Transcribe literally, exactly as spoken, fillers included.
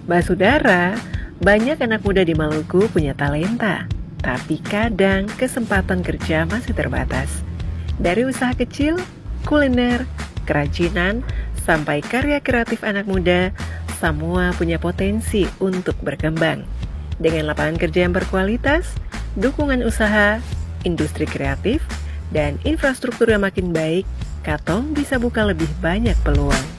Mbak Sudara, banyak anak muda di Maluku punya talenta, tapi kadang kesempatan kerja masih terbatas. Dari usaha kecil, kuliner, kerajinan, sampai karya kreatif anak muda, semua punya potensi untuk berkembang. Dengan lapangan kerja yang berkualitas, dukungan usaha, industri kreatif, dan infrastruktur yang makin baik, Katong bisa buka lebih banyak peluang.